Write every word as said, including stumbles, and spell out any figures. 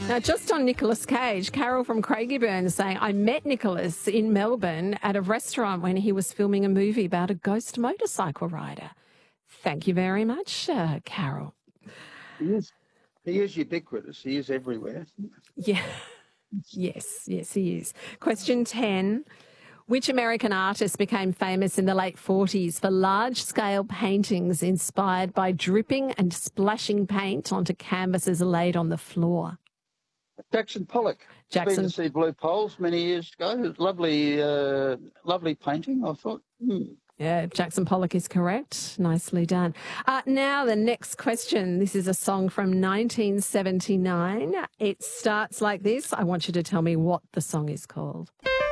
Now, just on Nicolas Cage, Carol from Craigieburn is saying, I met Nicolas in Melbourne at a restaurant when he was filming a movie about a ghost motorcycle rider. Thank you very much, uh, Carol. He is, he is ubiquitous. He is everywhere. Yeah. Yes, yes, he is. Question ten. Which American artist became famous in the late forties for large-scale paintings inspired by dripping and splashing paint onto canvases laid on the floor? Jackson Pollock. Jackson. Been to see Blue Poles many years ago. Lovely, uh, lovely painting, I thought. Hmm. Yeah, Jackson Pollock is correct. Nicely done. Uh, now the next question. This is a song from nineteen seventy-nine. It starts like this. I want you to tell me what the song is called.